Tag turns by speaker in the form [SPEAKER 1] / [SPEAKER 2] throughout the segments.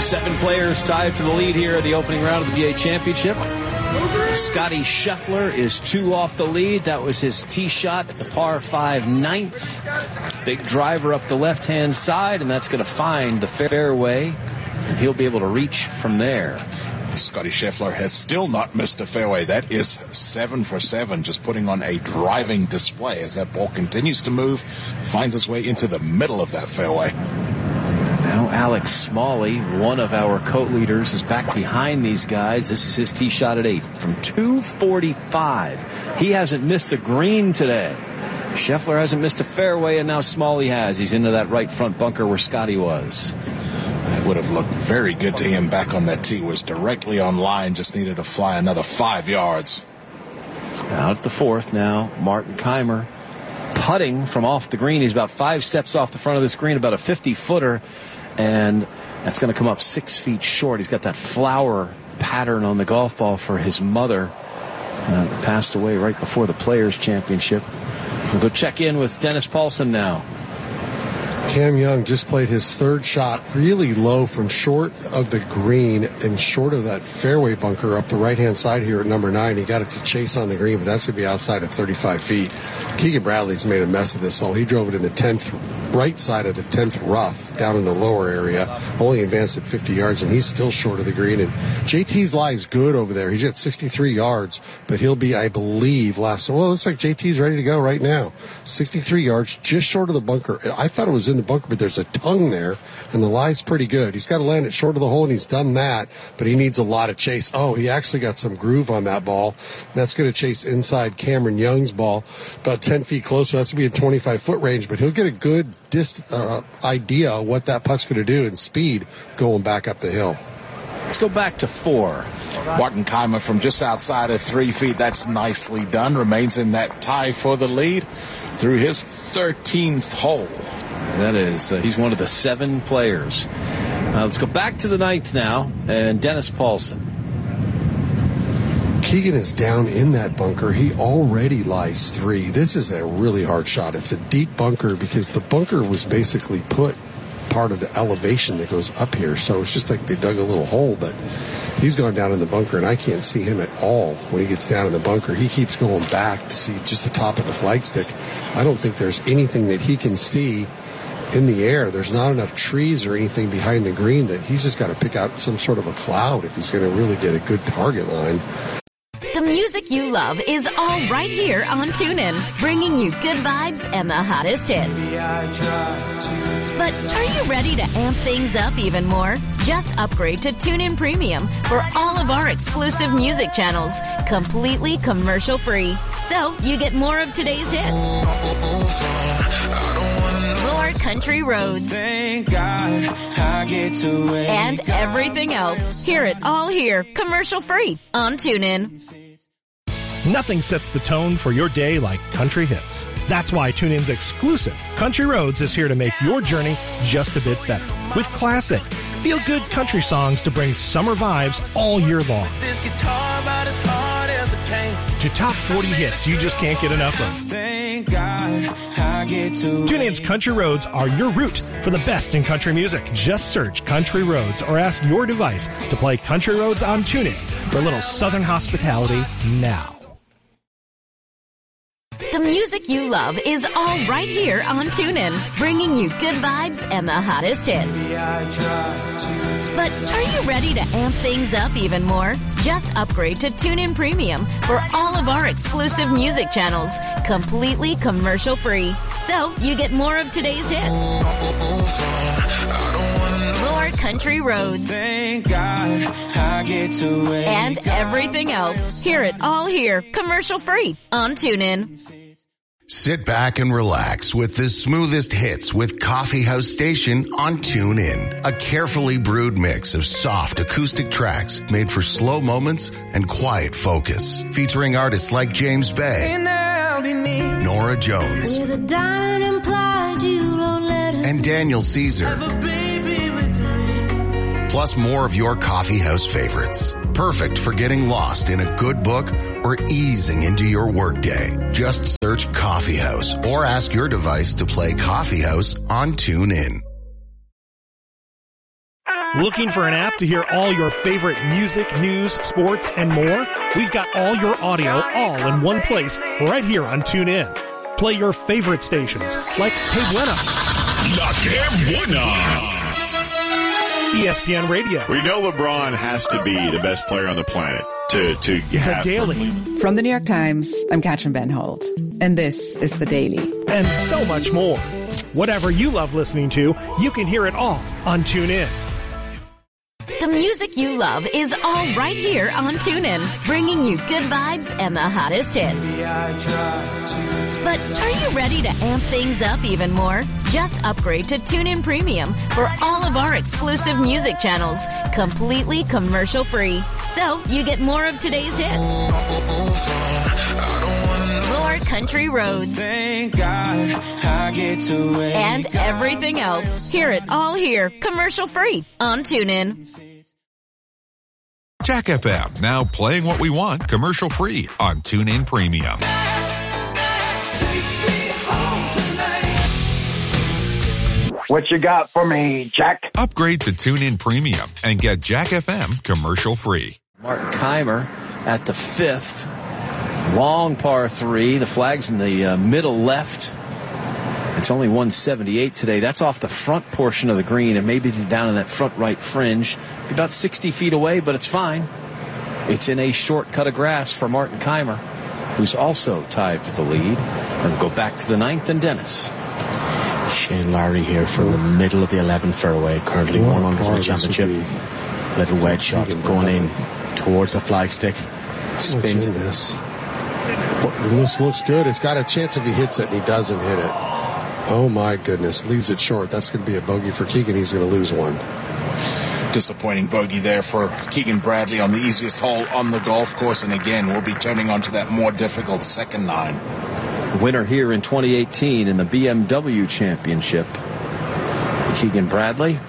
[SPEAKER 1] 7 players tied for the lead here at the opening round of the PA Championship. Scotty Scheffler is 2 off the lead. That was his tee shot at the par 5 9th. Big driver up the left-hand side, and that's going to find the fairway, and he'll be able to reach from there.
[SPEAKER 2] Scotty Scheffler has still not missed a fairway. That is 7 for 7, just putting on a driving display as that ball continues to move, finds its way into the middle of that fairway.
[SPEAKER 1] Now Alex Smalley, one of our co-leaders, is back behind these guys. This is his tee shot at 8 from 245. He hasn't missed a green today. Scheffler hasn't missed a fairway, and now Smalley has. He's into that right front bunker where Scotty was.
[SPEAKER 2] It would have looked very good to him back on that tee. Was directly on line, just needed to fly another 5 yards.
[SPEAKER 1] Out at the 4th now, Martin Keimer putting from off the green. He's about 5 steps off the front of the screen, about a 50-footer, and that's going to come up 6 feet short. He's got that flower pattern on the golf ball for his mother. Passed away right before the Players' Championship. We'll go check in with Dennis Paulson now.
[SPEAKER 3] Cam Young just played his 3rd shot really low from short of the green and short of that fairway bunker up the right-hand side here at number 9. He got it to chase on the green, but that's going to be outside of 35 feet. Keegan Bradley's made a mess of this hole. He drove it in the 10th, right side of the 10th rough down in the lower area, only advanced at 50 yards, and he's still short of the green. And JT's lie is good over there. He's at 63 yards, but he'll be, I believe, last. Well, it looks like JT's ready to go right now. 63 yards, just short of the bunker. I thought it was in the bunker, but there's a tongue there, and the lie's pretty good. He's got to land it short of the hole, and he's done that, but he needs a lot of chase. Oh, he actually got some groove on that ball. That's going to chase inside Cameron Young's ball, about 10 feet closer. That's going to be a 25-foot range, but he'll get a good idea of what that putt's going to do in speed going back up the hill.
[SPEAKER 1] Let's go back to 4.
[SPEAKER 2] Martin Keimer from just outside of 3 feet. That's nicely done. Remains in that tie for the lead through his 13th hole.
[SPEAKER 1] That is, he's one of the 7 players. Let's go back to the 9th now, and Dennis Paulson.
[SPEAKER 3] Keegan is down in that bunker. He already lies 3. This is a really hard shot. It's a deep bunker because the bunker was basically put part of the elevation that goes up here. So it's just like they dug a little hole, but he's gone down in the bunker, and I can't see him at all when he gets down in the bunker. He keeps going back to see just the top of the flagstick. I don't think there's anything that he can see in the air. There's not enough trees or anything behind the green that he's just got to pick out some sort of a cloud if he's going to really get a good target line.
[SPEAKER 4] The music you love is all right here on TuneIn, bringing you good vibes and the hottest hits. But are you ready to amp things up even more? Just upgrade to TuneIn Premium for all of our exclusive music channels, completely commercial-free. So you get more of today's hits, more country roads,
[SPEAKER 5] thank God I get to wake
[SPEAKER 4] and everything else. Hear it all here, commercial-free on TuneIn.
[SPEAKER 6] Nothing sets the tone for your day like country hits. That's why TuneIn's exclusive Country Roads is here to make your journey just a bit better. With classic, feel-good country songs to bring summer vibes all year long.
[SPEAKER 5] this guitar about as hard as it can.
[SPEAKER 6] To top 40 hits you just can't get enough of.
[SPEAKER 5] Thank God I get to
[SPEAKER 6] TuneIn's Country Roads are your route for the best in country music. Just search Country Roads or ask your device to play Country Roads on TuneIn for a little southern hospitality now.
[SPEAKER 4] The music you love is all right here on TuneIn, bringing you good vibes and the hottest hits. But are you ready to amp things up even more? Just upgrade to TuneIn Premium for all of our exclusive music channels, completely commercial-free. So you get more of today's hits, more country roads,
[SPEAKER 5] thank God I get to wake
[SPEAKER 4] and everything else. Hear it all here, commercial-free on TuneIn.
[SPEAKER 7] Sit back and relax with the smoothest hits with Coffee House Station on TuneIn. A carefully brewed mix of soft acoustic tracks made for slow moments and quiet focus. Featuring artists like James Bay, Nora Jones, and Daniel Caesar. Plus more of your coffee house favorites. Perfect for getting lost in a good book or easing into your workday. Just search Coffee House or ask your device to play Coffee House on TuneIn.
[SPEAKER 6] Looking for an app to hear all your favorite music, news, sports, and more? We've got all your audio all in one place right here on TuneIn. Play your favorite stations like Que Buena,
[SPEAKER 8] La Que Buena,
[SPEAKER 6] ESPN Radio.
[SPEAKER 8] We know LeBron has to be the best player on the planet to
[SPEAKER 6] The
[SPEAKER 8] have
[SPEAKER 6] Daily.
[SPEAKER 9] From the New York Times, I'm Katrin Ben Holt, and this is The Daily.
[SPEAKER 6] And so much more. Whatever you love listening to, you can hear it all on TuneIn.
[SPEAKER 4] The music you love is all right here on TuneIn, bringing you good vibes and the hottest hits. But are you ready to amp things up even more? Just upgrade to TuneIn Premium for all of our exclusive music channels, completely commercial-free. So you get more of today's hits, more country roads,
[SPEAKER 5] Thank God I get to wake
[SPEAKER 4] and everything else. Hear it all here, commercial-free on TuneIn.
[SPEAKER 10] Jack FM, now playing what we want commercial-free on TuneIn Premium.
[SPEAKER 11] What you got for me, Jack?
[SPEAKER 10] Upgrade to TuneIn Premium and get Jack FM commercial-free.
[SPEAKER 1] Martin Kaymer at the 5th. Long par 3. The flag's in the middle left. It's only 178 today. That's off the front portion of the green and maybe down in that front right fringe. About 60 feet away, but it's fine. It's in a short cut of grass for Martin Kaymer, who's also tied for the lead. And we'll go back to the 9th and Dennis.
[SPEAKER 12] Shane Lowry here from the middle of the 11th fairway, currently one under for the championship. Little wedge shot going in towards the flagstick. Spins
[SPEAKER 3] this. This looks good. It's got a chance if he hits it and he doesn't hit it. Oh my goodness. Leaves it short. That's going to be a bogey for Keegan. He's going to lose one.
[SPEAKER 2] Disappointing bogey there for Keegan Bradley on the easiest hole on the golf course. And again, we'll be turning on to that more difficult second 9.
[SPEAKER 1] Winner here in 2018 in the BMW Championship, Keegan Bradley,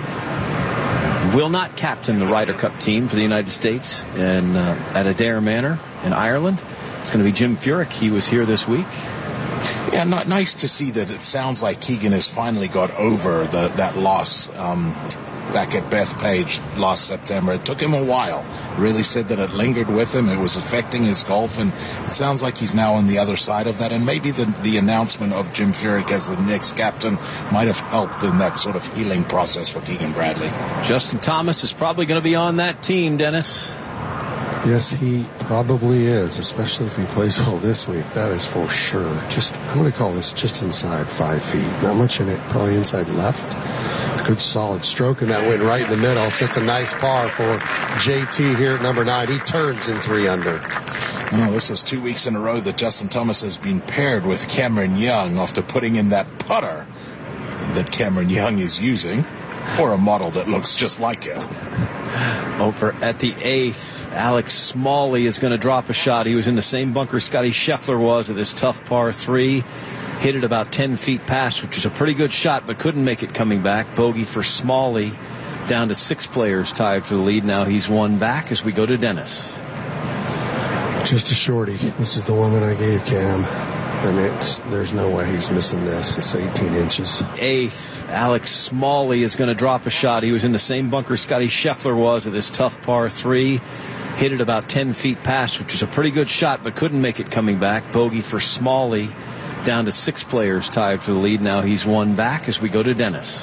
[SPEAKER 1] will not captain the Ryder Cup team for the United States at Adair Manor in Ireland. It's going to be Jim Furyk. He was here this week.
[SPEAKER 2] Yeah, nice to see that it sounds like Keegan has finally got over that loss back at Bethpage last September. It took him a while. Really said that it lingered with him. It was affecting his golf, and it sounds like he's now on the other side of that. And maybe the announcement of Jim Furyk as the next captain might have helped in that sort of healing process for Keegan Bradley.
[SPEAKER 1] Justin Thomas is probably going to be on that team, Dennis.
[SPEAKER 3] Yes, he probably is, especially if he plays well this week. That is for sure. I'm going to call this just inside 5 feet. Not much in it, probably inside left. Good solid stroke, and that went right in the middle. So it's a nice par for JT here at number 9. He turns in 3 under.
[SPEAKER 2] Well, this is 2 weeks in a row that Justin Thomas has been paired with Cameron Young after putting in that putter that Cameron Young is using, or a model that looks just like it.
[SPEAKER 1] Over at the 8th, Alex Smalley is going to drop a shot. He was in the same bunker Scotty Scheffler was at this tough par 3. Hit it about 10 feet past, which was a pretty good shot, but couldn't make it coming back. Bogey for Smalley, down to 6 players tied for the lead. Now he's 1 back as we go to Dennis.
[SPEAKER 3] Just a shorty. This is the one that I gave Cam. And there's no way he's missing this. It's 18 inches.
[SPEAKER 1] 8th, Alex Smalley is going to drop a shot. He was in the same bunker Scotty Scheffler was at this tough par 3. Hit it about 10 feet past, which was a pretty good shot, but couldn't make it coming back. Bogey for Smalley, down to 6 players tied for the lead. Now he's 1 back as we go to Dennis.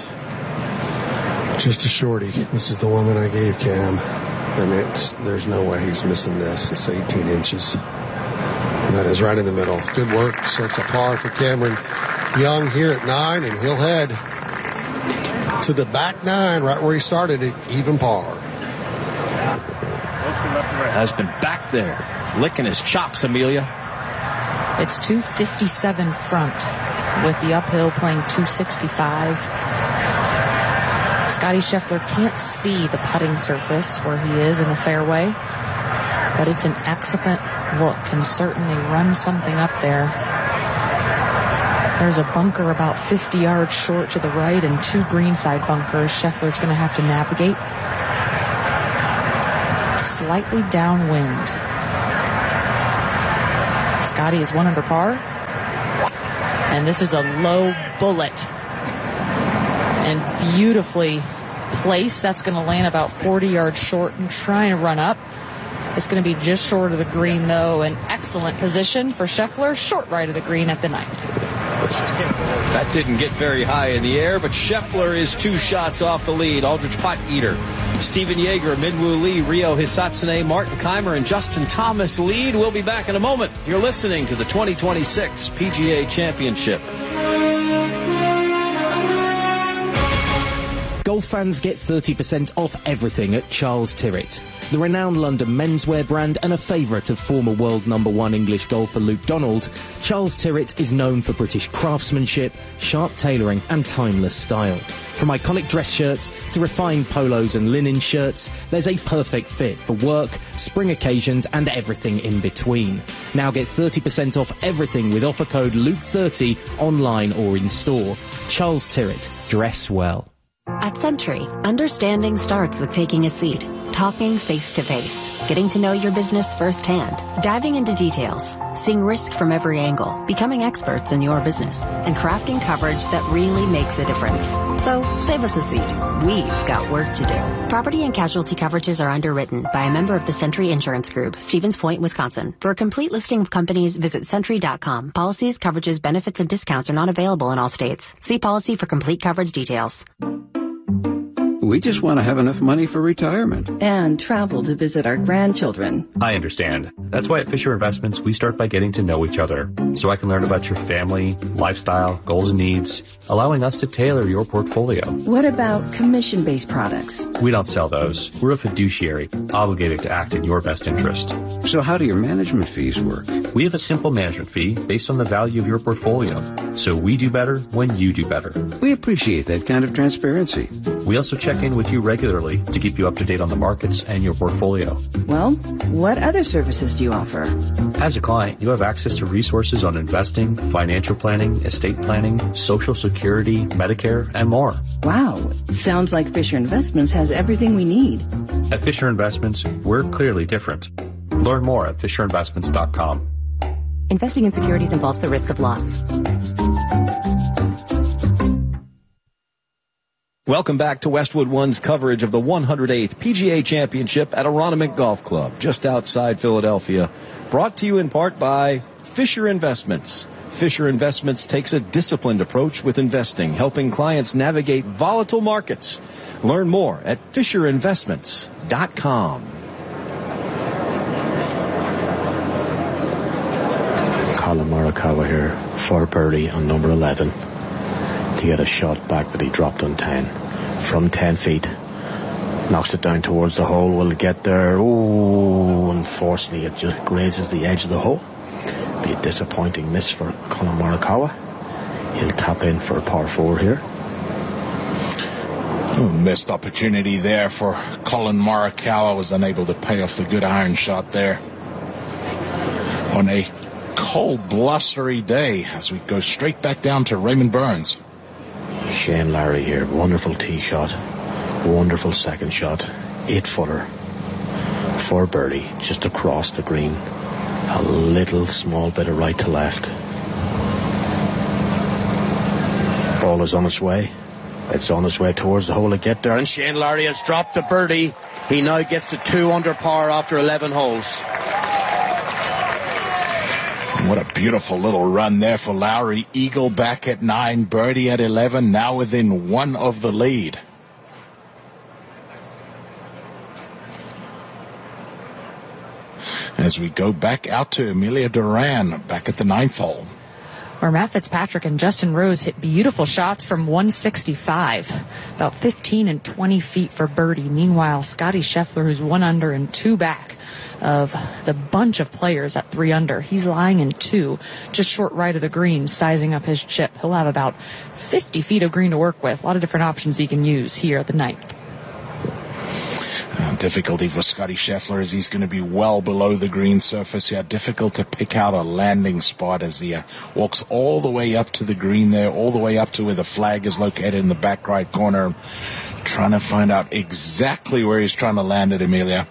[SPEAKER 3] Just a shorty. This is the one that I gave Cam. And there's no way he's missing this. It's 18 inches. And that is right in the middle. Good work. Sets a par for Cameron Young here at 9, and he'll head to the back 9, right where he started at even par.
[SPEAKER 1] Has been back there, licking his chops, Amelia.
[SPEAKER 13] It's 257 front with the uphill playing 265. Scotty Scheffler can't see the putting surface where he is in the fairway, but it's an excellent look, can certainly run something up there. There's a bunker about 50 yards short to the right and 2 greenside bunkers Scheffler's going to have to navigate. Slightly downwind. Scotty is 1 under par. And this is a low bullet. And beautifully place. That's going to land about 40 yards short and trying to run up. It's going to be just short of the green, though. An excellent position for Scheffler, short right of the green at the 9th.
[SPEAKER 1] That didn't get very high in the air, but Scheffler is 2 shots off the lead. Aldrich Potgieter, Stephen Yeager, Minwoo Lee, Ryo Hisatsune, Martin Kaymer, and Justin Thomas lead. We'll be back in a moment. You're listening to the 2026 PGA Championship.
[SPEAKER 14] Golf fans get 30% off everything at Charles Tyrrett. The renowned London menswear brand and a favourite of former world number 1 English golfer Luke Donald, Charles Tyrrett is known for British craftsmanship, sharp tailoring and timeless style. From iconic dress shirts to refined polos and linen shirts, there's a perfect fit for work, spring occasions and everything in between. Now get 30% off everything with offer code Luke30 online or in store. Charles Tyrrett. Dress well.
[SPEAKER 15] At Century, understanding starts with taking a seat, talking face-to-face, getting to know your business firsthand, diving into details, seeing risk from every angle, becoming experts in your business, and crafting coverage that really makes a difference. So, save us a seat. We've got work to do. Property and casualty coverages are underwritten by a member of the Century Insurance Group, Stevens Point, Wisconsin. For a complete listing of companies, visit Century.com. Policies, coverages, benefits, and discounts are not available in all states. See policy for complete coverage details.
[SPEAKER 16] We just want to have enough money for retirement.
[SPEAKER 9] And travel to visit our grandchildren.
[SPEAKER 17] I understand. That's why at Fisher Investments, we start by getting to know each other, so I can learn about your family, lifestyle, goals and needs, allowing us to tailor your portfolio.
[SPEAKER 9] What about commission-based products?
[SPEAKER 17] We don't sell those. We're a fiduciary, obligated to act in your best interest.
[SPEAKER 16] So how do your management fees work?
[SPEAKER 17] We have a simple management fee based on the value of your portfolio, so we do better when you do better.
[SPEAKER 16] We appreciate that kind of transparency.
[SPEAKER 17] We also check in with you regularly to keep you up to date on the markets and your portfolio.
[SPEAKER 9] Well, what other services do you offer?
[SPEAKER 17] As a client, you have access to resources on investing, financial planning, estate planning, Social Security, Medicare, and more.
[SPEAKER 9] Wow, sounds like Fisher Investments has everything we need.
[SPEAKER 17] At Fisher Investments, we're clearly different. Learn more at FisherInvestments.com.
[SPEAKER 18] Investing in securities involves the risk of loss.
[SPEAKER 1] Welcome back to Westwood One's coverage of the 108th PGA Championship at Aronimink Golf Club, just outside Philadelphia. Brought to you in part by Fisher Investments. Fisher Investments takes a disciplined approach with investing, helping clients navigate volatile markets. Learn more at FisherInvestments.com.
[SPEAKER 12] Colin Morikawa here for birdie on number 11 to get a shot back that he dropped on 10 from 10 feet. Knocks it down towards the hole. Will it get there? Oh, unfortunately it just grazes the edge of the hole. Be a disappointing miss for Colin Morikawa. He'll tap in for a par 4 here.
[SPEAKER 2] Missed opportunity there for Colin Morikawa. Was unable to pay off the good iron shot there on a cold, blustery day as we go straight back down to Raymond Burns.
[SPEAKER 12] Shane Lowry here. Wonderful tee shot. Wonderful second shot. 8-footer for birdie just across the green. A little small bit of right to left. Ball is on its way. It's on its way towards the hole to get there. And Shane Lowry has dropped the birdie. He now gets to 2 under par after 11 holes.
[SPEAKER 2] What a beautiful little run there for Lowry. Eagle back at 9, birdie at 11, now within 1 of the lead. As we go back out to Amelia Duran, back at the 9th hole.
[SPEAKER 13] Where Matt Fitzpatrick and Justin Rose hit beautiful shots from 165, about 15 and 20 feet for birdie. Meanwhile, Scotty Scheffler, who's 1 under and 2 back of the bunch of players at 3 under. He's lying in 2, just short right of the green, sizing up his chip. He'll have about 50 feet of green to work with. A lot of different options he can use here at the 9th.
[SPEAKER 2] Difficulty for Scotty Scheffler as he's going to be well below the green surface here. Difficult to pick out a landing spot as he walks all the way up to the green there, all the way up to where the flag is located in the back right corner. Trying to find out exactly where he's trying to land it, Amelia.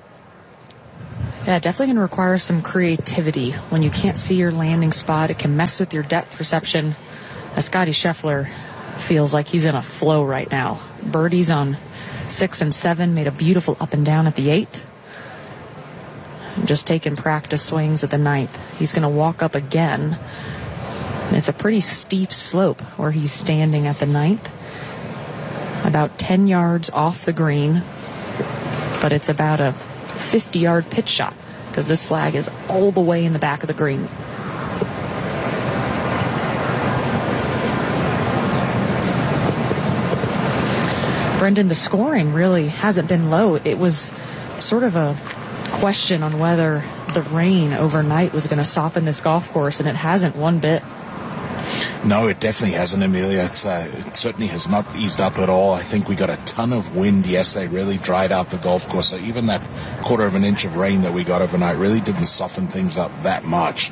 [SPEAKER 13] Yeah, definitely going to require some creativity. When you can't see your landing spot, it can mess with your depth perception. Scotty Scheffler feels like he's in a flow right now. Birdies on 6 and 7, made a beautiful up and down at the 8th. Just taking practice swings at the 9th. He's going to walk up again. It's a pretty steep slope where he's standing at the 9th. About 10 yards off the green, but it's about a 50-yard pitch shot because this flag is all the way in the back of the green. Brendan, the scoring really hasn't been low. It was sort of a question on whether the rain overnight was going to soften this golf course, and it hasn't one bit.
[SPEAKER 2] No, it definitely hasn't, Amelia. It certainly has not eased up at all. I think we got a ton of wind yesterday, really dried out the golf course. So even that 1/4 of an inch of rain that we got overnight really didn't soften things up that much.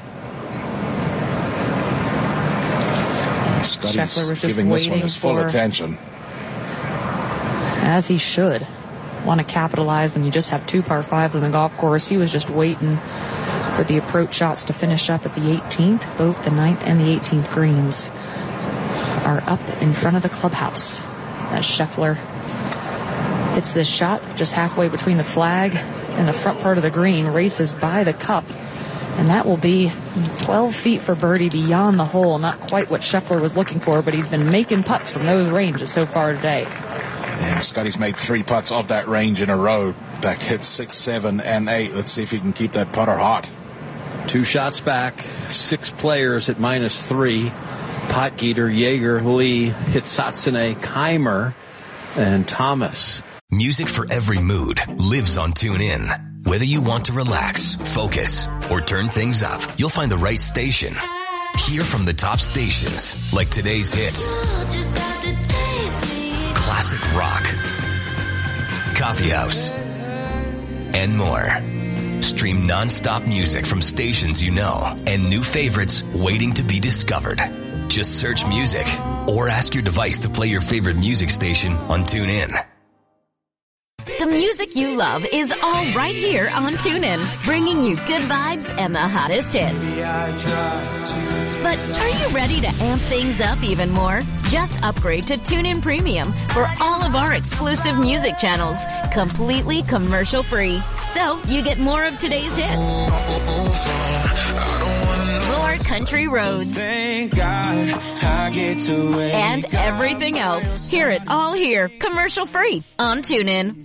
[SPEAKER 2] Scotty's giving this one his full attention.
[SPEAKER 13] As he should. Want to capitalize when you just have 2 par 5s on the golf course. He was just waiting for the approach shots to finish up at the 18th. Both the 9th and the 18th greens are up in front of the clubhouse as Scheffler hits this shot just halfway between the flag and the front part of the green, races by the cup, and that will be 12 feet for birdie beyond the hole. Not quite what Scheffler was looking for, but he's been making putts from those ranges so far today.
[SPEAKER 2] Yeah, Scotty's made 3 putts off that range in a row. Back hits 6, 7, and 8. Let's see if he can keep that putter hot.
[SPEAKER 1] 2 shots back, 6 players at -3. Potgieter, Jaeger, Lee, Hitsatsune, Keimer, and Thomas.
[SPEAKER 19] Music for every mood lives on TuneIn. Whether you want to relax, focus, or turn things up, you'll find the right station. Hear from the top stations, like today's hits, classic rock, coffee house, and more. Stream non-stop music from stations you know and new favorites waiting to be discovered. Just search music or ask your device to play your favorite music station on TuneIn.
[SPEAKER 4] The music you love is all right here on TuneIn, bringing you good vibes and the hottest hits. But are you ready to amp things up even more? Just upgrade to TuneIn Premium for all of our exclusive music channels, completely commercial-free. So you get more of today's hits, more country roads, and everything else. Hear it all here, commercial-free on TuneIn.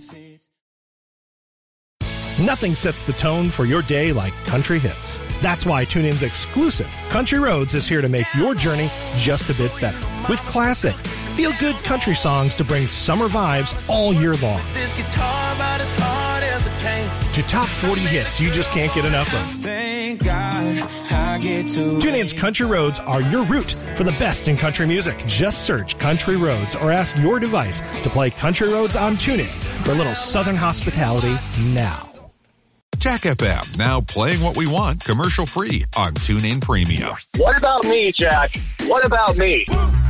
[SPEAKER 6] Nothing sets the tone for your day like country hits. That's why TuneIn's exclusive Country Roads is here to make your journey just a bit better. With classic, feel-good country songs to bring summer vibes all year long. To top 40 hits you just can't get enough of. TuneIn's Country Roads are your route for the best in country music. Just search Country Roads or ask your device to play Country Roads on TuneIn for a little southern hospitality now.
[SPEAKER 10] Jack FM, now playing what we want commercial-free on TuneIn Premium.
[SPEAKER 20] What about me, Jack? What about me?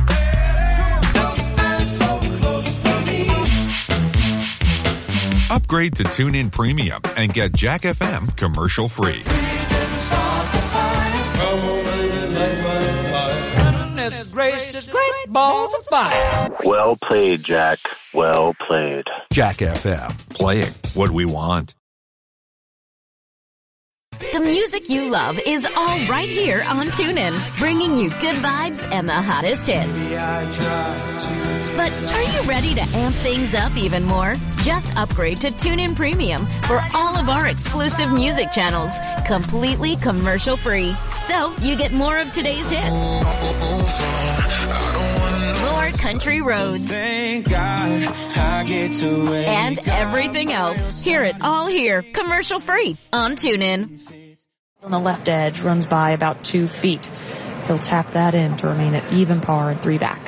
[SPEAKER 10] Upgrade to TuneIn Premium and get Jack FM commercial-free.
[SPEAKER 20] Well played, Jack. Well played.
[SPEAKER 10] Jack FM, playing what we want.
[SPEAKER 4] The music you love is all right here on TuneIn, bringing you good vibes and the hottest hits. But are you ready to amp things up even more? Just upgrade to TuneIn Premium for all of our exclusive music channels, completely commercial-free. So you get more of today's hits, more country roads, and everything else. Hear it all here, commercial-free on TuneIn.
[SPEAKER 13] On the left edge, runs by about 2 feet. He'll tap that in to remain at even par and 3 back.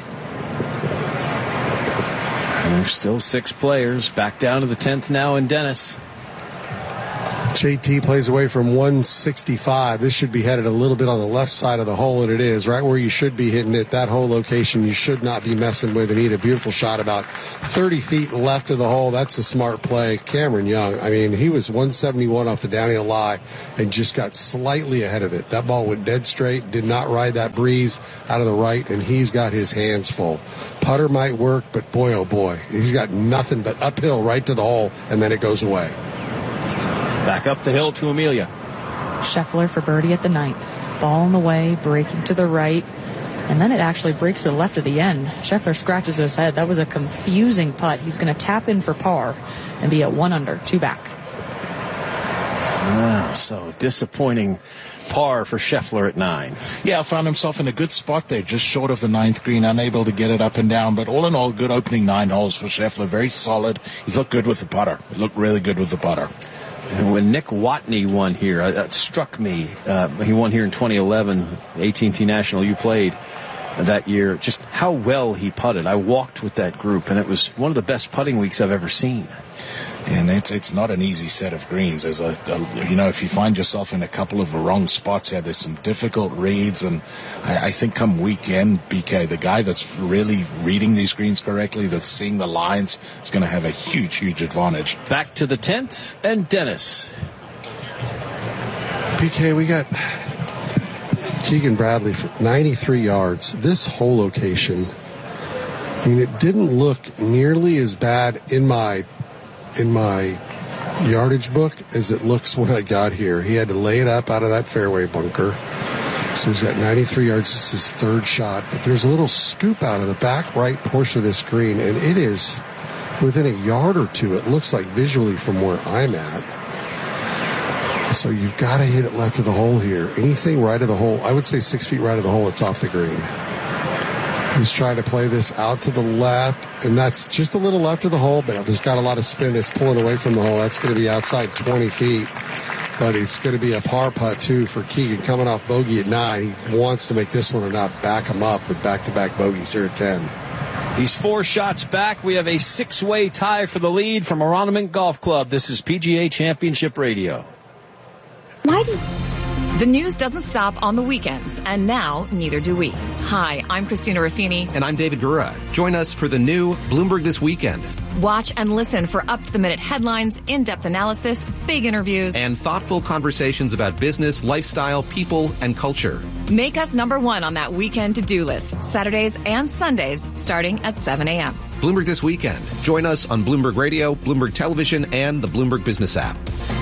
[SPEAKER 1] And there's still 6 players. Back down to the 10th now in Dennis.
[SPEAKER 3] JT plays away from 165. This should be headed a little bit on the left side of the hole, and it is right where you should be hitting it. That hole location you should not be messing with. And he had a beautiful shot about 30 feet left of the hole. That's a smart play. Cameron Young, I mean, he was 171 off the downhill lie and just got slightly ahead of it. That ball went dead straight, did not ride that breeze out of the right, and he's got his hands full. Putter might work, but boy, oh boy, he's got nothing but uphill right to the hole, and then it goes away.
[SPEAKER 1] Back up the hill to Amelia.
[SPEAKER 13] Scheffler for birdie at the 9th. Ball in the way, breaking to the right, and then it actually breaks to the left of the end. Scheffler scratches his head. That was a confusing putt. He's going to tap in for par and be at 1 under, 2 back.
[SPEAKER 1] Wow, so disappointing par for Scheffler at 9.
[SPEAKER 2] Yeah, found himself in a good spot there, just short of the 9th green, unable to get it up and down. But all in all, good opening 9 holes for Scheffler. Very solid. He's looked good with the putter. He looked really good with the putter.
[SPEAKER 1] And when Nick Watney won here, that struck me. He won here in 2011, AT&T National. You played that year. Just how well he putted. I walked with that group, and it was one of the best putting weeks I've ever seen.
[SPEAKER 2] And it's not an easy set of greens. There's if you find yourself in a couple of the wrong spots here, there's some difficult reads. And I think come weekend, BK, the guy that's really reading these greens correctly, that's seeing the lines, is going to have a huge, huge advantage.
[SPEAKER 1] Back to the 10th, and Dennis.
[SPEAKER 3] BK, we got Keegan Bradley for 93 yards. This hole location, I mean, it didn't look nearly as bad in my yardage book as it looks when I got here. He had to lay it up out of that fairway bunker. So he's got 93 yards. This is his 3rd shot. But there's a little scoop out of the back right portion of this green, and it is within a yard or two, it looks like, visually from where I'm at. So you've got to hit it left of the hole here. Anything right of the hole, I would say 6 feet right of the hole, it's off the green. He's trying to play this out to the left, and that's just a little left of the hole, but there's got a lot of spin. It's pulling away from the hole. That's going to be outside 20 feet, but it's going to be a par putt, too, for Keegan coming off bogey at 9. He wants to make this one or not back him up with back-to-back bogeys here at 10.
[SPEAKER 1] He's 4 shots back. We have a 6-way tie for the lead from Aronimink Golf Club. This is PGA Championship Radio.
[SPEAKER 21] The news doesn't stop on the weekends, and now neither do we. Hi, I'm Christina Raffini.
[SPEAKER 22] And I'm David Gura. Join us for the new Bloomberg This Weekend.
[SPEAKER 21] Watch and listen for up-to-the-minute headlines, in-depth analysis, big interviews,
[SPEAKER 22] and thoughtful conversations about business, lifestyle, people, and culture.
[SPEAKER 21] Make us number 1 on that weekend to-do list, Saturdays and Sundays, starting at 7 a.m.
[SPEAKER 22] Bloomberg This Weekend. Join us on Bloomberg Radio, Bloomberg Television, and the Bloomberg Business app.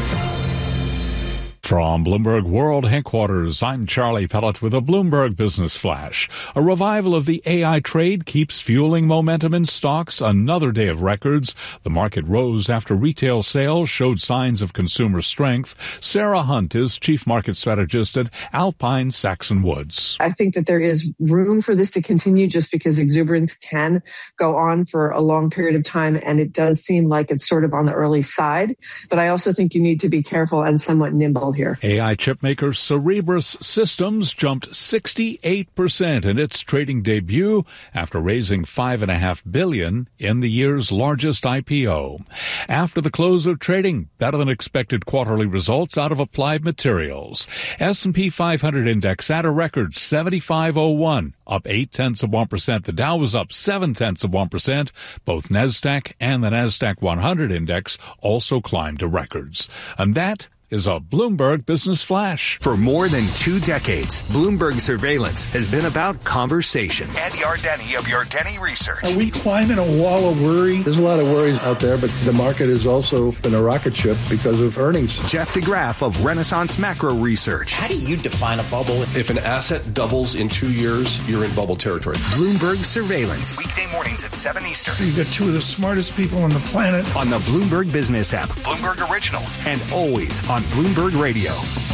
[SPEAKER 23] From Bloomberg World Headquarters, I'm Charlie Pellet with a Bloomberg Business Flash. A revival of the AI trade keeps fueling momentum in stocks. Another day of records. The market rose after retail sales showed signs of consumer strength. Sarah Hunt is Chief Market Strategist at Alpine Saxon Woods.
[SPEAKER 24] I think that there is room for this to continue just because exuberance can go on for a long period of time, and it does seem like it's sort of on the early side. But I also think you need to be careful and somewhat nimble here.
[SPEAKER 23] AI chipmaker Cerebras Systems jumped 68% in its trading debut after raising $5.5 billion in the year's largest IPO. After the close of trading, better than expected quarterly results out of Applied Materials. S&P 500 index at a record 7501, up 0.8%. The Dow was up 0.7%. Both NASDAQ and the NASDAQ 100 index also climbed to records. And that is a Bloomberg Business Flash.
[SPEAKER 25] For more than 2 decades, Bloomberg Surveillance has been about conversation.
[SPEAKER 26] Ed Yardeni of Yardeni Research.
[SPEAKER 27] Are we climbing a wall of worry? There's a lot of worries out there, but the market has also been a rocket ship because of earnings.
[SPEAKER 25] Jeff DeGraff of Renaissance Macro Research.
[SPEAKER 28] How do you define a bubble?
[SPEAKER 29] If an asset doubles in 2 years, you're in bubble territory.
[SPEAKER 25] Bloomberg Surveillance.
[SPEAKER 26] Weekday mornings at 7 Eastern.
[SPEAKER 27] You've got 2 of the smartest people on the planet.
[SPEAKER 25] On the Bloomberg Business app.
[SPEAKER 26] Bloomberg Originals.
[SPEAKER 25] And always on Bloomberg Radio.